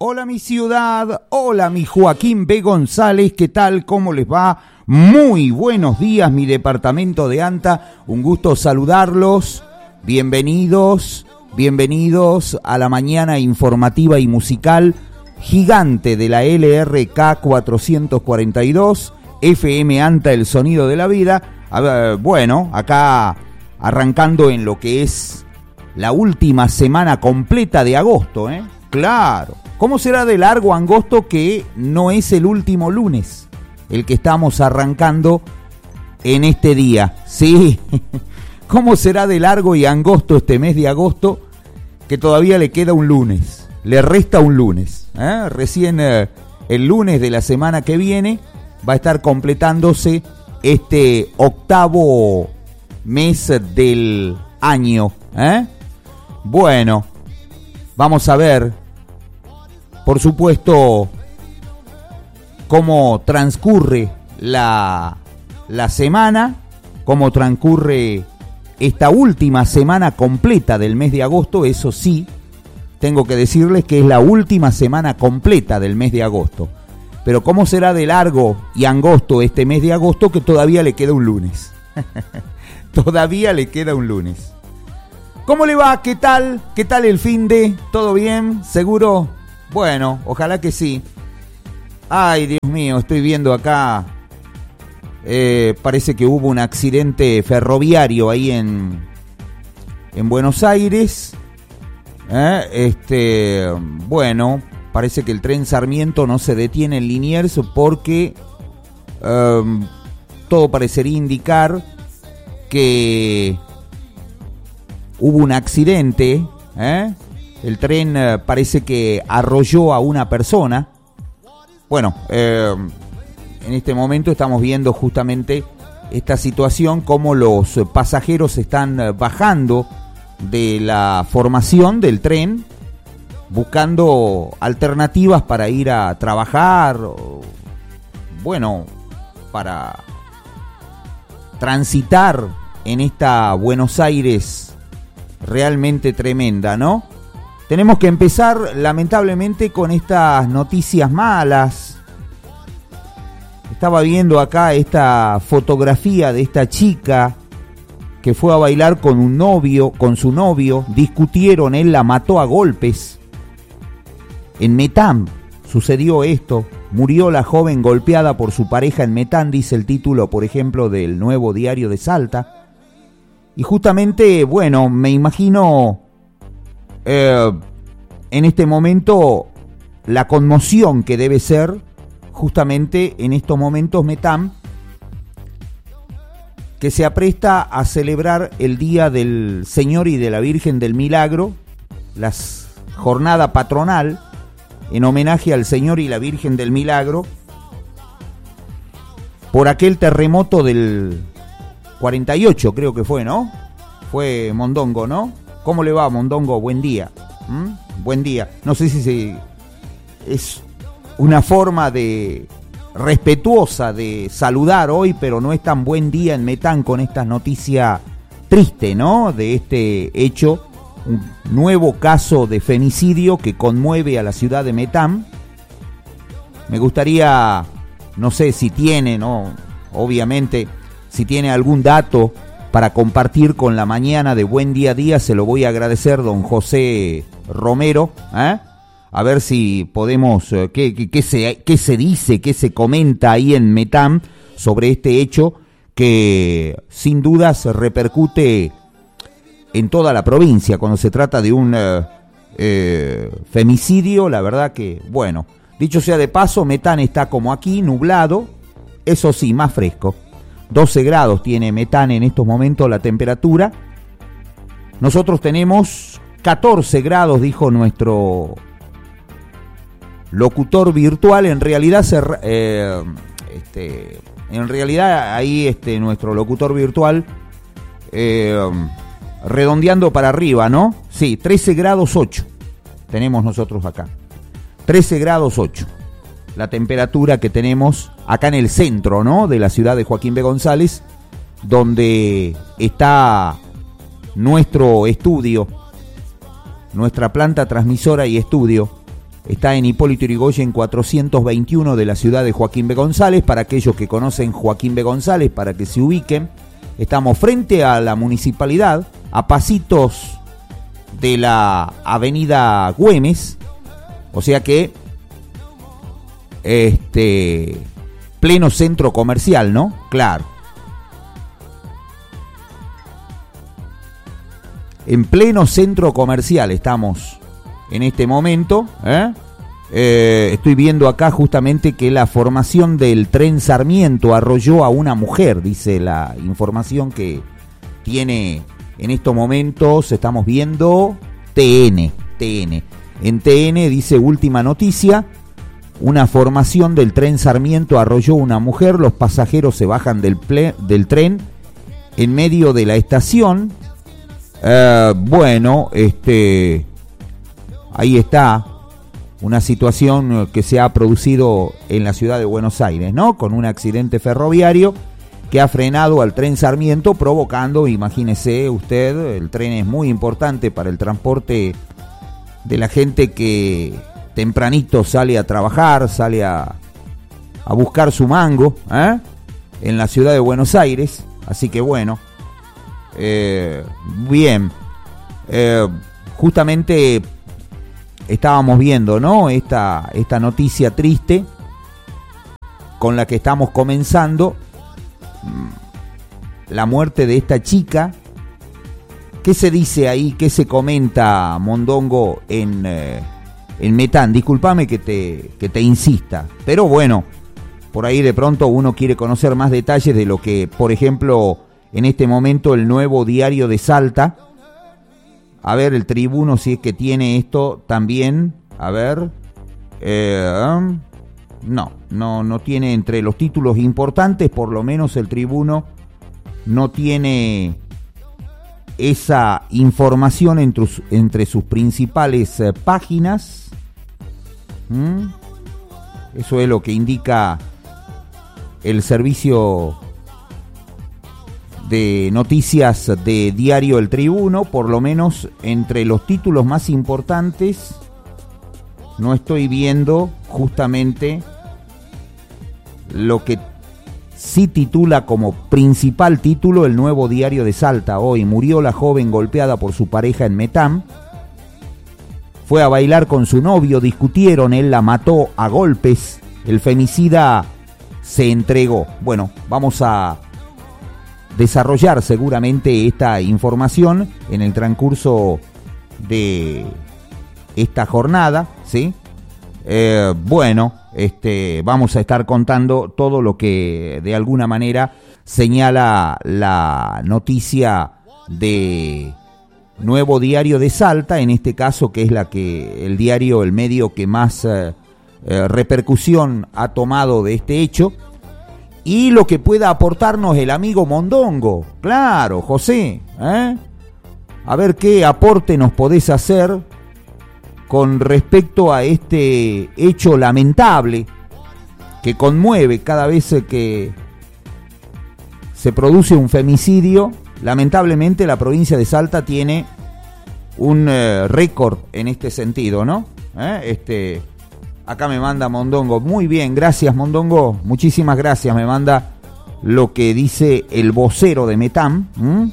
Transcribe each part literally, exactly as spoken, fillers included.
Hola mi ciudad, hola mi Joaquín B. González, ¿qué tal? ¿Cómo les va? Muy buenos días mi departamento de Anta, un gusto saludarlos, bienvenidos, bienvenidos a la mañana informativa y musical gigante de la L R K cuatrocientos cuarenta y dos, F M Anta, el sonido de la vida. A ver, bueno, acá arrancando en lo que es la última semana completa de agosto, ¿eh? Claro. ¿Cómo será de largo agosto que no es el último lunes el que estamos arrancando en este día? Sí. ¿Cómo será de largo y angosto este mes de agosto que todavía le queda un lunes? Le resta un lunes. ¿eh? Recién eh, el lunes de la semana que viene va a estar completándose este octavo mes del año. ¿eh? Bueno, vamos a ver, por supuesto, cómo transcurre la, la semana, cómo transcurre esta última semana completa del mes de agosto. Eso sí, tengo que decirles que es la última semana completa del mes de agosto. Pero cómo será de largo y angosto este mes de agosto que todavía le queda un lunes. Todavía le queda un lunes. ¿Cómo le va? ¿Qué tal? ¿Qué tal el finde? ¿Todo bien? ¿Seguro? Bueno, ojalá que sí. Ay, Dios mío, estoy viendo acá. Eh, parece que hubo un accidente ferroviario ahí en, en Buenos Aires. Eh, este, bueno, parece que el tren Sarmiento no se detiene en Liniers porque eh, todo parecería indicar que hubo un accidente, ¿eh? El tren eh, parece que arrolló a una persona. Bueno, eh, en este momento estamos viendo justamente esta situación, cómo los pasajeros están bajando de la formación del tren, buscando alternativas para ir a trabajar, o, bueno, para transitar en esta Buenos Aires realmente tremenda, ¿no? Tenemos que empezar lamentablemente con estas noticias malas. Estaba viendo acá esta fotografía de esta chica que fue a bailar con un novio, con su novio, discutieron, él la mató a golpes. En Metán sucedió esto, murió la joven golpeada por su pareja en Metán, dice el título, por ejemplo, del Nuevo Diario de Salta. Y justamente, bueno, me imagino eh, en este momento la conmoción que debe ser justamente en estos momentos Metán, que se apresta a celebrar el Día del Señor y de la Virgen del Milagro, la jornada patronal en homenaje al Señor y la Virgen del Milagro, por aquel terremoto del cuarenta y ocho, creo que fue, ¿no? Fue Mondongo, ¿no? ¿Cómo le va, Mondongo? Buen día. ¿Mm? Buen día. No sé si se, es una forma de respetuosa de saludar hoy, pero no es tan buen día en Metán con esta noticia triste, ¿no? De este hecho, un nuevo caso de femicidio que conmueve a la ciudad de Metán. Me gustaría, no sé si tiene, ¿no? Obviamente, si tiene algún dato para compartir con la mañana de Buen Día a Día, se lo voy a agradecer, don José Romero, ¿eh? A ver si podemos, eh, qué, qué, qué, se, qué se dice, qué se comenta ahí en Metán sobre este hecho que sin dudas repercute en toda la provincia cuando se trata de un eh, eh, femicidio. La verdad que, bueno, dicho sea de paso, Metán está como aquí, nublado, eso sí, más fresco. doce grados tiene Metán en estos momentos la temperatura. Nosotros tenemos catorce grados, dijo nuestro locutor virtual. En realidad se, eh, este, en realidad ahí este nuestro locutor virtual eh, redondeando para arriba, ¿no? Sí, trece grados ocho tenemos nosotros acá. trece grados ocho. La temperatura que tenemos acá en el centro, ¿no? De la ciudad de Joaquín B. González, donde está nuestro estudio, nuestra planta transmisora y estudio, Está en Hipólito Yrigoyen cuatrocientos veintiuno de la ciudad de Joaquín B. González. Para aquellos que conocen Joaquín B. González, para que se ubiquen, estamos frente a la municipalidad, a pasitos de la avenida Güemes, o sea que este pleno centro comercial, ¿no? Claro. En pleno centro comercial estamos en este momento, ¿eh? Eh, estoy viendo acá justamente que la formación del tren Sarmiento arrolló a una mujer, dice la información que tiene en estos momentos. Estamos viendo T N, T N. En T N dice última noticia, una formación del tren Sarmiento arrolló a una mujer, los pasajeros se bajan del, ple, del tren en medio de la estación. Eh, bueno, este... ahí está una situación que se ha producido en la ciudad de Buenos Aires, ¿no? Con un accidente ferroviario que ha frenado al tren Sarmiento, provocando, imagínese usted, el tren es muy importante para el transporte de la gente que tempranito sale a trabajar, sale a, a buscar su mango, ¿eh? En la ciudad de Buenos Aires. Así que bueno, eh, bien, eh, justamente estábamos viendo, ¿no? Esta, esta noticia triste con la que estamos comenzando, la muerte de esta chica. ¿Qué se dice ahí? ¿Qué se comenta, Mondongo, en, eh, en Metán? Discúlpame que te, que te insista, pero bueno, por ahí de pronto uno quiere conocer más detalles de lo que, por ejemplo, en este momento el Nuevo Diario de Salta. A ver, el Tribuno, si es que tiene esto también. A ver. Eh, no, no, no tiene entre los títulos importantes, por lo menos el Tribuno no tiene esa información entre, entre sus principales eh, páginas. ¿Mm? Eso es lo que indica el servicio de noticias de Diario El Tribuno. Por lo menos entre los títulos más importantes no estoy viendo justamente lo que sí titula como principal título el Nuevo Diario de Salta. Hoy murió la joven golpeada por su pareja en Metán. Fue a bailar con su novio, discutieron, él la mató a golpes, el femicida se entregó. Bueno, vamos a desarrollar seguramente esta información en el transcurso de esta jornada, ¿sí? Eh, bueno, este, vamos a estar contando todo lo que de alguna manera señala la noticia de Nuevo Diario de Salta, en este caso, que es la que el diario, el medio que más eh, eh, repercusión ha tomado de este hecho. Y lo que pueda aportarnos el amigo Mondongo. Claro, José, ¿eh? A ver qué aporte nos podés hacer con respecto a este hecho lamentable que conmueve cada vez que se produce un femicidio. Lamentablemente la provincia de Salta tiene un eh, récord en este sentido, ¿no? ¿Eh? Este... Acá me manda Mondongo, muy bien, gracias Mondongo, muchísimas gracias, me manda lo que dice el vocero de Metán. ¿Mm?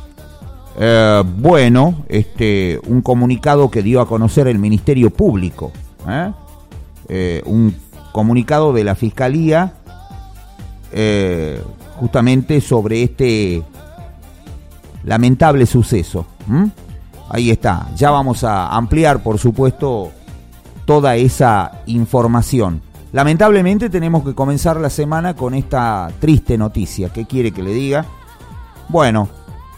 Eh, bueno, este, un comunicado que dio a conocer el Ministerio Público, ¿eh? Eh, un comunicado de la Fiscalía eh, justamente sobre este lamentable suceso. ¿Mm? Ahí está, ya vamos a ampliar, por supuesto, toda esa información. Lamentablemente tenemos que comenzar la semana con esta triste noticia. ¿Qué quiere que le diga? Bueno,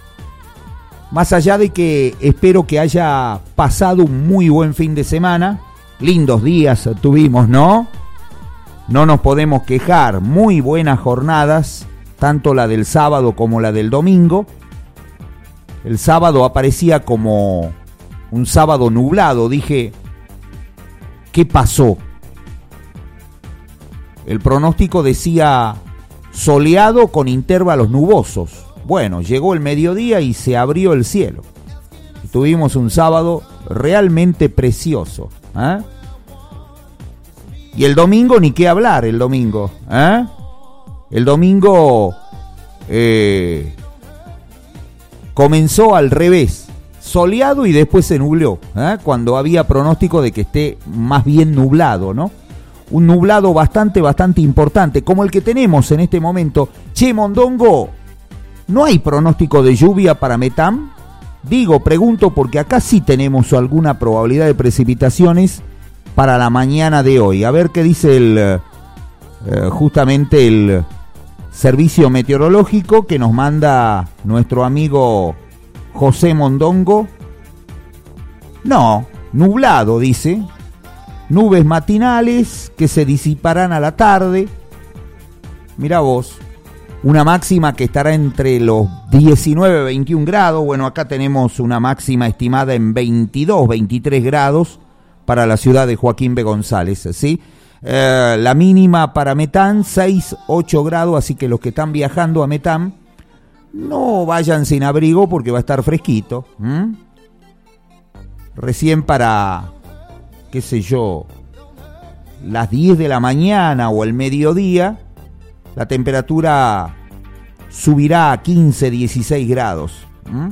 más allá de que espero que haya pasado un muy buen fin de semana, lindos días tuvimos, ¿no? No nos podemos quejar, muy buenas jornadas, tanto la del sábado como la del domingo. El sábado aparecía como un sábado nublado, dije, ¿qué pasó? El pronóstico decía soleado con intervalos nubosos. Bueno, llegó el mediodía y se abrió el cielo. Tuvimos un sábado realmente precioso, ¿eh? Y el domingo ni qué hablar, el domingo. ¿eh? El domingo eh, comenzó al revés, soleado y después se nubló, ¿eh? cuando había pronóstico de que esté más bien nublado, ¿no? Un nublado bastante, bastante importante, como el que tenemos en este momento. Che, Mondongo, ¿no hay pronóstico de lluvia para Metam? Digo, pregunto, porque acá sí tenemos alguna probabilidad de precipitaciones para la mañana de hoy. A ver qué dice el eh, justamente el servicio meteorológico que nos manda nuestro amigo José Mondongo. No, nublado, dice. Nubes matinales que se disiparán a la tarde. Mirá vos. Una máxima que estará entre los diecinueve y veintiún grados. Bueno, acá tenemos una máxima estimada en veintidós, veintitrés grados para la ciudad de Joaquín B. González, ¿sí? Eh, la mínima para Metam, seis, ocho grados, así que los que están viajando a Metam, no vayan sin abrigo porque va a estar fresquito. ¿Mm? Recién para, qué sé yo, las diez de la mañana o el mediodía, la temperatura subirá a quince, dieciséis grados. ¿Mm?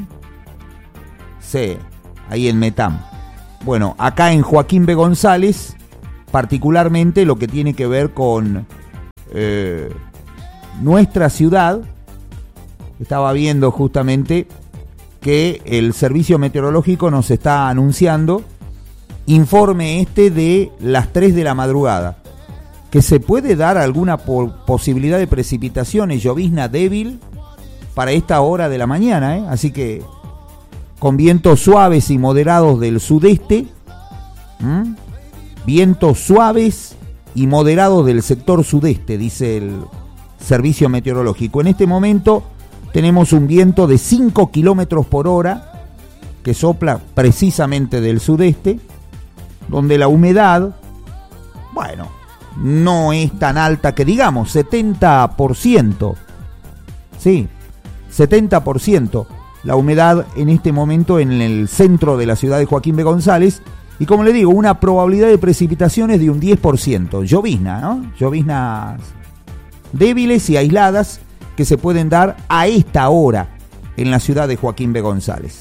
Sí, ahí en Metam. Bueno, acá en Joaquín B. González, particularmente lo que tiene que ver con eh, nuestra ciudad, estaba viendo justamente que el servicio meteorológico nos está anunciando informe este de las tres de la madrugada, que se puede dar alguna po- posibilidad de precipitaciones, llovizna débil para esta hora de la mañana, ¿eh? Así que con vientos suaves y moderados del sudeste, ¿m? vientos suaves y moderados del sector sudeste, dice el servicio meteorológico. En este momento tenemos un viento de cinco kilómetros por hora que sopla precisamente del sudeste, donde la humedad, bueno, no es tan alta que digamos, setenta por ciento. Sí, setenta por ciento la humedad en este momento en el centro de la ciudad de Joaquín B. González. Y como le digo, una probabilidad de precipitaciones de un diez por ciento. Llovizna, ¿no? Lloviznas débiles y aisladas que se pueden dar a esta hora en la ciudad de Joaquín B. González.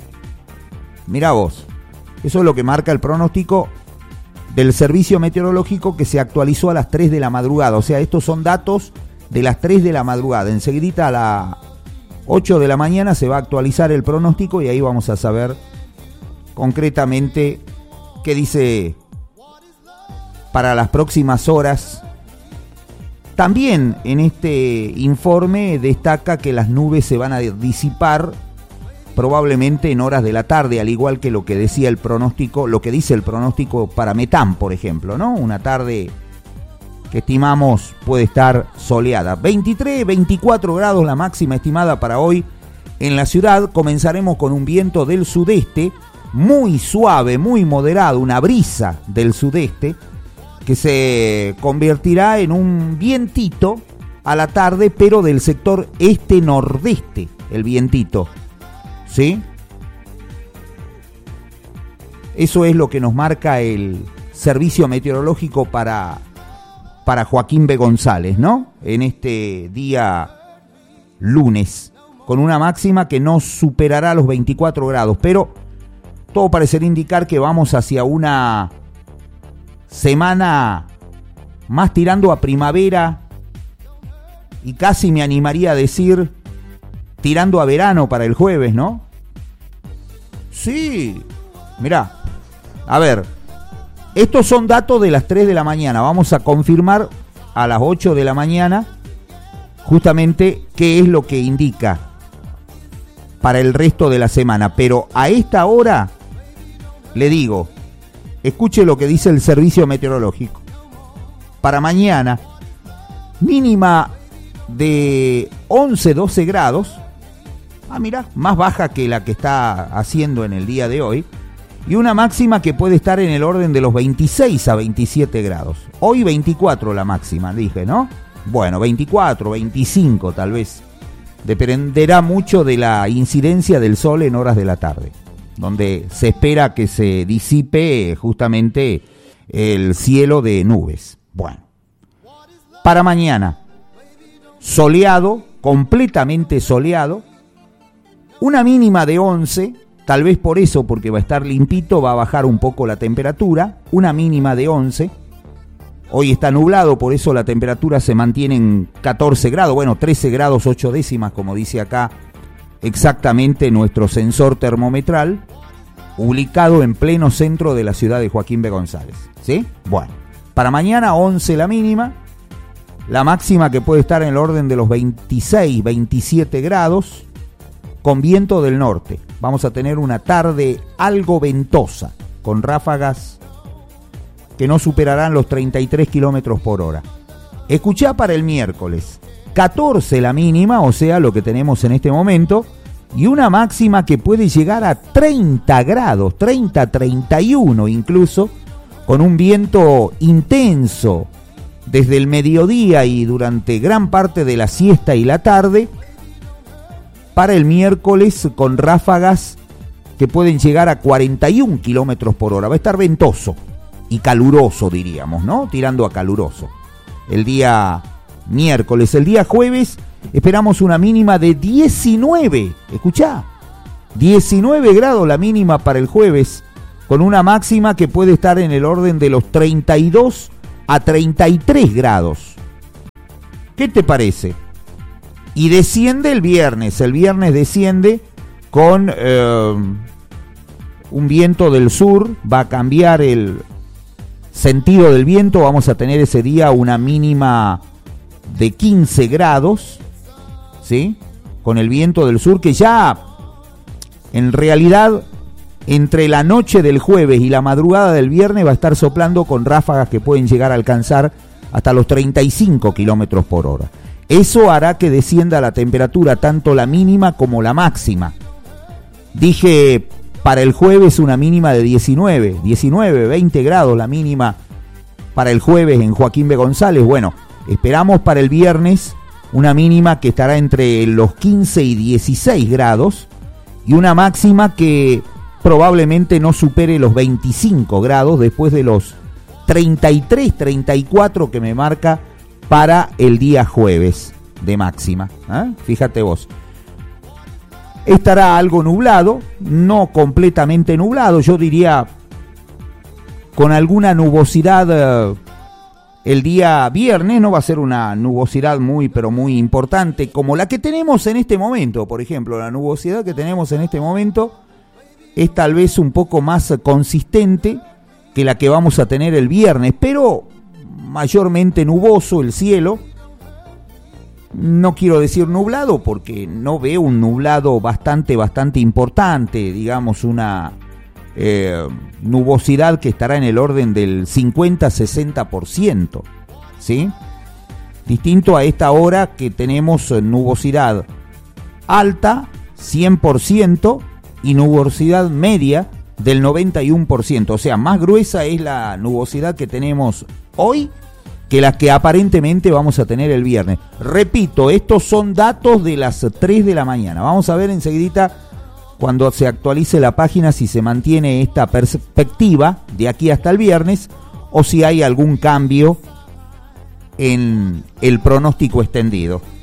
Mirá vos, eso es lo que marca el pronóstico del servicio meteorológico que se actualizó a las tres de la madrugada. O sea, estos son datos de las tres de la madrugada. Enseguidita a las ocho de la mañana se va a actualizar el pronóstico y ahí vamos a saber concretamente qué dice para las próximas horas. También en este informe destaca que las nubes se van a disipar probablemente en horas de la tarde, al igual que lo que decía el pronóstico, lo que dice el pronóstico para Metam, por ejemplo, ¿no? Una tarde que estimamos puede estar soleada. veintitrés, veinticuatro grados la máxima estimada para hoy en la ciudad. Comenzaremos con un viento del sudeste, muy suave, muy moderado, una brisa del sudeste, que se convertirá en un vientito a la tarde, pero del sector este-nordeste, el vientito. ¿Sí? Eso es lo que nos marca el servicio meteorológico para, para Joaquín B. González, ¿no? En este día lunes, con una máxima que no superará los veinticuatro grados, pero todo parecería indicar que vamos hacia una semana más tirando a primavera y casi me animaría a decir tirando a verano para el jueves, ¿no? Sí, mirá, a ver, estos son datos de las tres de la mañana, vamos a confirmar a las ocho de la mañana justamente qué es lo que indica para el resto de la semana, pero a esta hora le digo, escuche lo que dice el servicio meteorológico. Para mañana, mínima de once, doce grados. Ah, mira, más baja que la que está haciendo en el día de hoy. Y una máxima que puede estar en el orden de los veintiséis a veintisiete grados. Hoy veinticuatro la máxima, dije, ¿no? Bueno, veinticuatro, veinticinco tal vez. Dependerá mucho de la incidencia del sol en horas de la tarde, donde se espera que se disipe justamente el cielo de nubes. Bueno, para mañana, soleado, completamente soleado, una mínima de once, tal vez por eso, porque va a estar limpito, va a bajar un poco la temperatura, una mínima de once. Hoy está nublado, por eso la temperatura se mantiene en catorce grados, bueno, trece grados ocho décimas, como dice acá exactamente nuestro sensor termometral, ubicado en pleno centro de la ciudad de Joaquín B. González, ¿sí? Bueno, para mañana once la mínima, la máxima que puede estar en el orden de los veintiséis, veintisiete grados, con viento del norte. Vamos a tener una tarde algo ventosa, con ráfagas que no superarán los treinta y tres kilómetros por hora. Escuchá para el miércoles, catorce la mínima, o sea, lo que tenemos en este momento, y una máxima que puede llegar a treinta grados, treinta, treinta y uno incluso, con un viento intenso desde el mediodía y durante gran parte de la siesta y la tarde, para el miércoles con ráfagas que pueden llegar a cuarenta y un kilómetros por hora. Va a estar ventoso y caluroso, diríamos, ¿no? Tirando a caluroso. El día miércoles, el día jueves, esperamos una mínima de diecinueve. Escuchá, diecinueve grados la mínima para el jueves, con una máxima que puede estar en el orden de los treinta y dos a treinta y tres grados. ¿Qué te parece? Y desciende el viernes, el viernes desciende con eh, un viento del sur, va a cambiar el sentido del viento, vamos a tener ese día una mínima de quince grados, ¿sí? Con el viento del sur que ya, en realidad, entre la noche del jueves y la madrugada del viernes va a estar soplando con ráfagas que pueden llegar a alcanzar hasta los treinta y cinco kilómetros por hora. Eso hará que descienda la temperatura, tanto la mínima como la máxima. Dije para el jueves una mínima de diecinueve, diecinueve, veinte grados la mínima para el jueves en Joaquín B. González. Bueno, esperamos para el viernes una mínima que estará entre los quince y dieciséis grados y una máxima que probablemente no supere los veinticinco grados después de los treinta y tres, treinta y cuatro que me marca para el día jueves de máxima. ¿eh? Fíjate vos. Estará algo nublado, no completamente nublado, yo diría con alguna nubosidad eh, el día viernes. No va a ser una nubosidad muy, pero muy importante como la que tenemos en este momento. Por ejemplo, la nubosidad que tenemos en este momento es tal vez un poco más consistente que la que vamos a tener el viernes, pero mayormente nuboso el cielo. No quiero decir nublado porque no veo un nublado bastante, bastante importante, digamos una eh, nubosidad que estará en el orden del cincuenta a sesenta por ciento, ¿sí? Distinto a esta hora que tenemos nubosidad alta, cien por ciento, y nubosidad media del noventa y uno por ciento, o sea, más gruesa es la nubosidad que tenemos hoy que la que aparentemente vamos a tener el viernes. Repito, estos son datos de las tres de la mañana. Vamos a ver enseguidita cuando se actualice la página si se mantiene esta perspectiva de aquí hasta el viernes o si hay algún cambio en el pronóstico extendido.